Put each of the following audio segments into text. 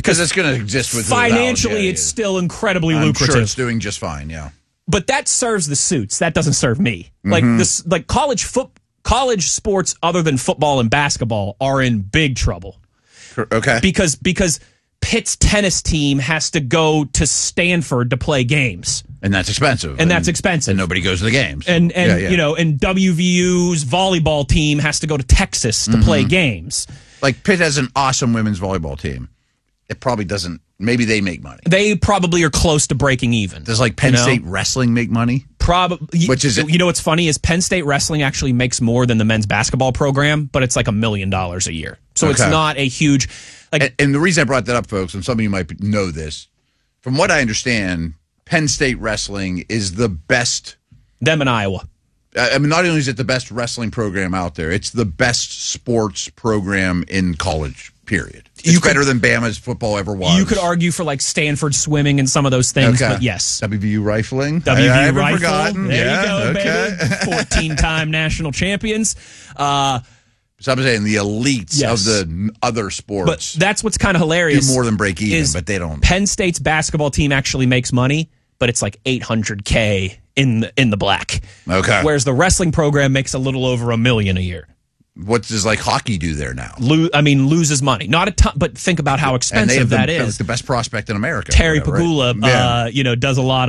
Because it's going to exist with financially, it's still incredibly lucrative. I'm sure it's doing just fine, yeah. But that serves the suits. That doesn't serve me. Like college sports other than football and basketball are in big trouble. Okay. Because Pitt's tennis team has to go to Stanford to play games. And that's expensive. And that's expensive. And nobody goes to the games. And you know, and WVU's volleyball team has to go to Texas to play games. Like Pitt has an awesome women's volleyball team. It probably doesn't. Maybe they make money. They probably are close to breaking even. Does like Penn State wrestling make money? Probably. Which is it? You know what's funny is Penn State wrestling actually makes more than the men's basketball program, but it's like $1 million a year. So it's not a huge. Like, and the reason I brought that up, folks, and some of you might know this, from what I understand, Penn State wrestling is the best. Them in Iowa. I mean, not only is it the best wrestling program out there, it's the best sports program in college, period. It's better than Bama's football ever was. You could argue for like Stanford swimming and some of those things, but yes. WVU rifling. WVU I haven't rifle. forgotten. There you go, baby. 14-time national champions. So I'm saying the elites of the other sports. But that's what's kind of hilarious. Do more than break even, but they don't. Penn State's basketball team actually makes money, but it's like $800K in the black. Okay. Whereas the wrestling program makes a little over $1 million a year. What does like hockey do there now? Loses money. Not a ton, but think about how expensive that is. The best prospect in America. Terry Pagula, right? Does a lot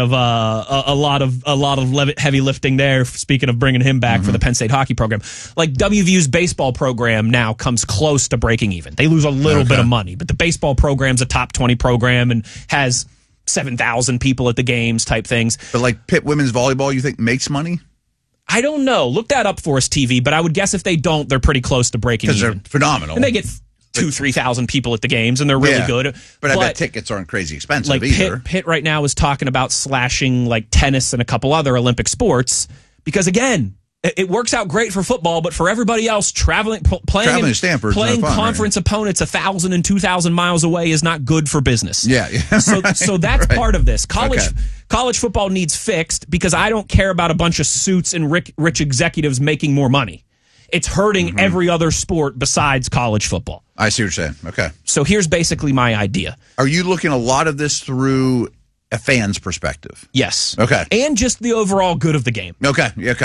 of heavy lifting there. Speaking of bringing him back for the Penn State hockey program, like WVU's baseball program now comes close to breaking even. They lose a little bit of money, but the baseball program's a top 20 program and has 7,000 people at the games type things. But like Pitt women's volleyball, you think makes money? I don't know. Look that up for us, TV. But I would guess if they don't, they're pretty close to breaking even. Because they're phenomenal. And they get 2,000-3,000 people at the games, and they're really good. But I bet tickets aren't crazy expensive like either. Pitt right now is talking about slashing like tennis and a couple other Olympic sports because, again, it works out great for football, but for everybody else, playing to Stanford, playing conference opponents 1,000 and 2,000 miles away is not good for business. Yeah. So that's part of this. College football needs fixed because I don't care about a bunch of suits and rich executives making more money. It's hurting every other sport besides college football. I see what you're saying. Okay. So here's basically my idea. Are you looking a lot of this through a fan's perspective? Yes. Okay. And just the overall good of the game. Okay.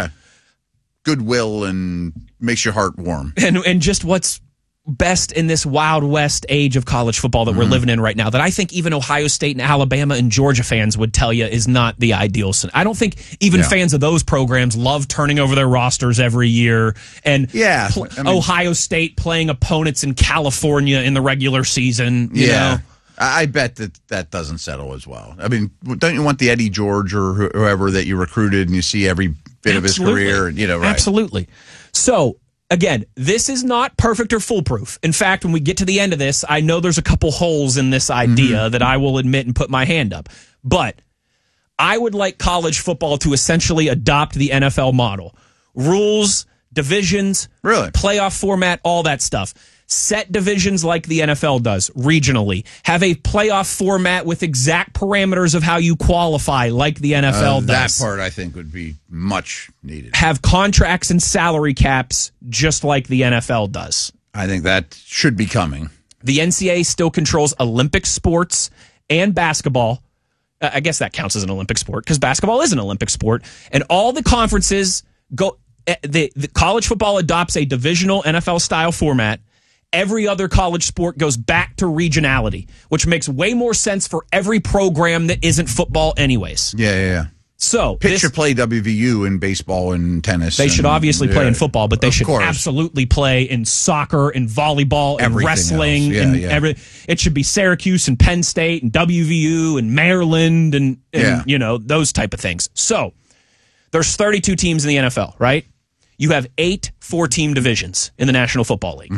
Goodwill and makes your heart warm. And just what's best in this Wild West age of college football that we're living in right now that I think even Ohio State and Alabama and Georgia fans would tell you is not the ideal. I don't think even fans of those programs love turning over their rosters every year and Ohio State playing opponents in California in the regular season. You know? I bet that doesn't settle as well. I mean, don't you want the Eddie George or whoever that you recruited and you see every bit of his career? Right. Absolutely. So, again, this is not perfect or foolproof. In fact, when we get to the end of this, I know there's a couple holes in this idea that I will admit and put my hand up. But I would like college football to essentially adopt the NFL model. Rules, divisions, playoff format, all that stuff. Set divisions like the NFL does, regionally. Have a playoff format with exact parameters of how you qualify like the NFL does. That part, I think, would be much needed. Have contracts and salary caps just like the NFL does. I think that should be coming. The NCAA still controls Olympic sports and basketball. I guess that counts as an Olympic sport because basketball is an Olympic sport. And all the conferences go. The college football adopts a divisional NFL-style format. Every other college sport goes back to regionality, which makes way more sense for every program that isn't football anyways. Yeah. So Pitt should play WVU in baseball and tennis. They should obviously play in football, but they should absolutely play in soccer and volleyball and wrestling. It should be Syracuse and Penn State and WVU and Maryland and those type of things. So there's 32 teams in the NFL, right? You have 8 4-team divisions in the National Football League.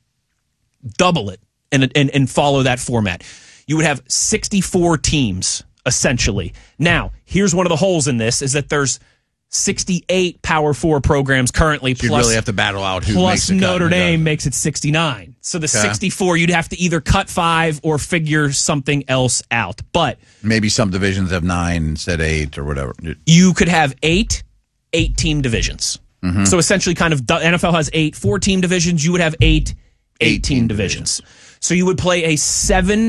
Double it and follow that format. You would have 64 teams, essentially. Now, here's one of the holes in this, is that there's 68 Power 4 programs currently. You really have to battle out who makes the cut. Plus Notre Dame makes it 69. So the 64, you'd have to either cut 5 or figure something else out. But maybe some divisions have 9 instead of 8 or whatever. You could have 8-team divisions. So essentially kind of NFL has 8 4-team divisions. You would have 8 18 divisions. So you would play a 7